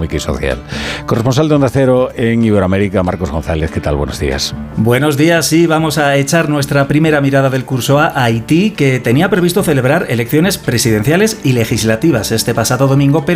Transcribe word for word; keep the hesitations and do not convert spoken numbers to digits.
económica y social. Corresponsal de Onda Cero en Iberoamérica, Marcos González, ¿qué tal? Buenos días. Buenos días, sí, vamos a echar nuestra primera mirada del curso a Haití, que tenía previsto celebrar elecciones presidenciales y legislativas este pasado domingo, pero